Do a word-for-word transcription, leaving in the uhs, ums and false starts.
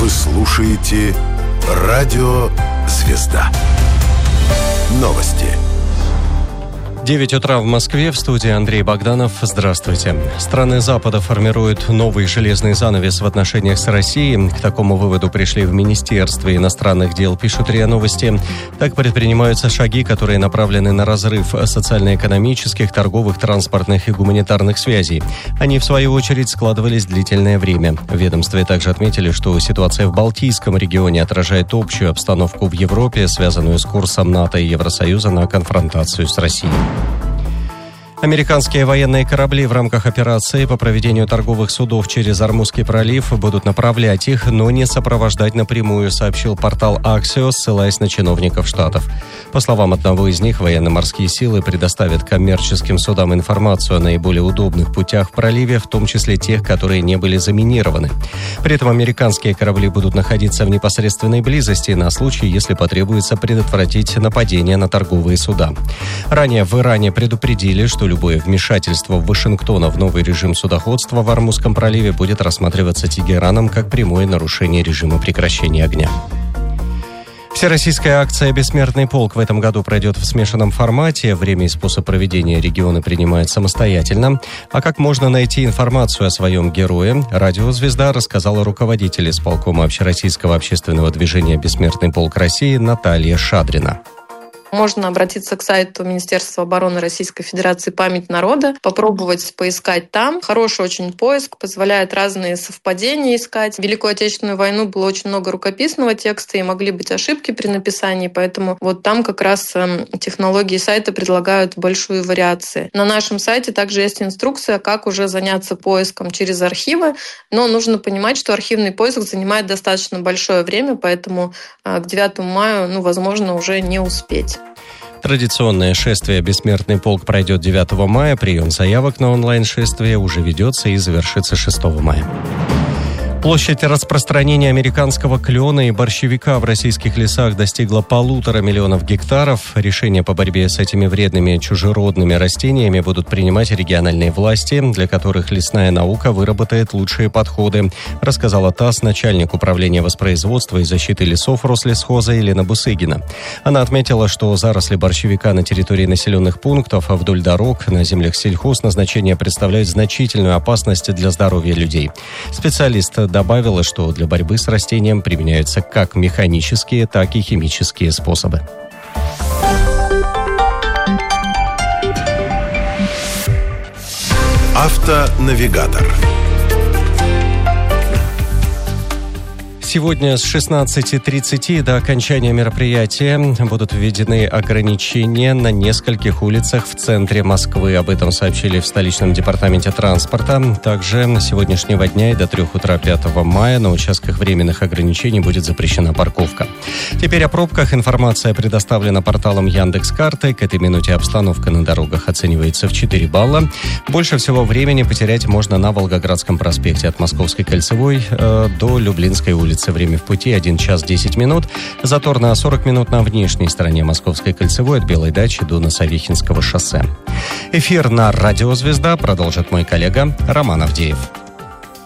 Вы слушаете Радио Звезда. Новости. девять утра в Москве, в студии Андрей Богданов. Здравствуйте. Страны Запада формируют новый железный занавес в отношениях с Россией. К такому выводу пришли в Министерстве иностранных дел, пишут РИА Новости. Так предпринимаются шаги, которые направлены на разрыв социально-экономических, торговых, транспортных и гуманитарных связей. Они, в свою очередь, складывались длительное время. В ведомстве также отметили, что ситуация в Балтийском регионе отражает общую обстановку в Европе, связанную с курсом НАТО и Евросоюза на конфронтацию с Россией. Американские военные корабли в рамках операции по проведению торговых судов через Ормузский пролив будут направлять их, но не сопровождать напрямую, сообщил портал Axios, ссылаясь на чиновников штатов. По словам одного из них, военно-морские силы предоставят коммерческим судам информацию о наиболее удобных путях в проливе, в том числе тех, которые не были заминированы. При этом американские корабли будут находиться в непосредственной близости на случай, если потребуется предотвратить нападение на торговые суда. Ранее в Иране предупредили, что любое вмешательство Вашингтона в новый режим судоходства в Ормузском проливе будет рассматриваться Тегераном как прямое нарушение режима прекращения огня. Всероссийская акция «Бессмертный полк» в этом году пройдет в смешанном формате. Время и способ проведения регионы принимают самостоятельно. А как можно найти информацию о своем герое, Радио Звезда рассказала руководитель исполкома Общероссийского общественного движения «Бессмертный полк России» Наталья Шадрина. Можно обратиться к сайту Министерства обороны Российской Федерации «Память народа», попробовать поискать там. Хороший очень поиск, позволяет разные совпадения искать. В Великую Отечественную войну было очень много рукописного текста, и могли быть ошибки при написании, поэтому вот там как раз технологии сайта предлагают большие вариации. На нашем сайте также есть инструкция, как уже заняться поиском через архивы, но нужно понимать, что архивный поиск занимает достаточно большое время, поэтому к девятому мая, ну, возможно, уже не успеть. Традиционное шествие «Бессмертный полк» пройдет девятого мая. Прием заявок на онлайн-шествие уже ведется и завершится шестого мая. Площадь распространения американского клена и борщевика в российских лесах достигла полутора миллионов гектаров. Решения по борьбе с этими вредными чужеродными растениями будут принимать региональные власти, для которых лесная наука выработает лучшие подходы, рассказала ТАСС начальник управления воспроизводства и защиты лесов Рослесхоза Елена Бусыгина. Она отметила, что заросли борщевика на территории населенных пунктов, вдоль дорог, на землях сельхозназначения представляют значительную опасность для здоровья людей. Специалист добавила, что для борьбы с растением применяются как механические, так и химические способы. Автонавигатор. Сегодня с шестнадцати тридцати до окончания мероприятия будут введены ограничения на нескольких улицах в центре Москвы. Об этом сообщили в столичном департаменте транспорта. Также с сегодняшнего дня и до трех утра пятого мая на участках временных ограничений будет запрещена парковка. Теперь о пробках. Информация предоставлена порталом Яндекс.Карты. К этой минуте обстановка на дорогах оценивается в четыре балла. Больше всего времени потерять можно на Волгоградском проспекте от Московской кольцевой э, до Люблинской улицы. Время в пути один час десять минут. Затор на сорок минут на внешней стороне Московской кольцевой от Белой дачи до Носовихинского шоссе. Эфир на Радио Звезда продолжит мой коллега Роман Авдеев.